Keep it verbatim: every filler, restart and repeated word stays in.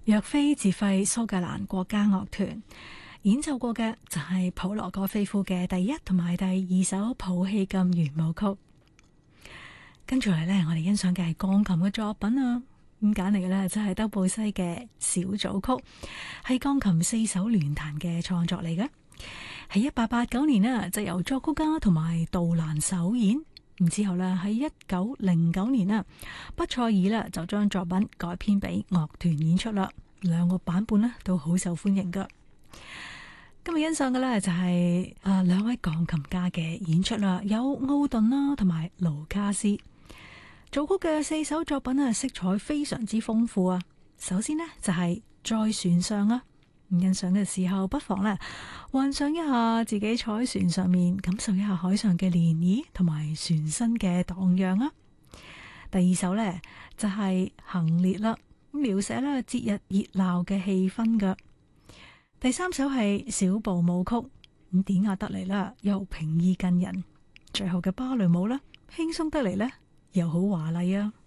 若非自費蘇格蘭國家樂團演奏過嘅就係普羅戈菲夫嘅第一同埋第二首普希金圓舞曲。跟住嚟呢，我哋欣賞嘅係鋼琴嘅作品啊，咁揀嚟嘅呢，就係德布西嘅小組曲，係鋼琴四手聯彈嘅創作嚟嘅，喺一八八九年呢，就由作曲家同埋杜蘭首演。咁之後呢，喺一九零九年啊，畢塞爾呢就將作品改編俾樂團演出啦，兩個版本呢都好受歡迎噶。今日欣賞嘅呢，就係誒兩位鋼琴家嘅演出啦，有奧頓啦同埋盧卡斯。組曲嘅四首作品啊，色彩非常之豐富啊。首先呢，就係在船上啊，欣賞嘅時候不妨呢幻想一下自己坐喺船上面，感受一下海上嘅漣漪同埋船身嘅蕩漾啊。第二首呢，就係行列啦，描寫咧節日熱鬧嘅氣氛噶。第三首係小步舞曲，咁典雅得嚟啦，又平易近人。最後嘅芭蕾舞啦，輕鬆得嚟呢，又好華麗啊。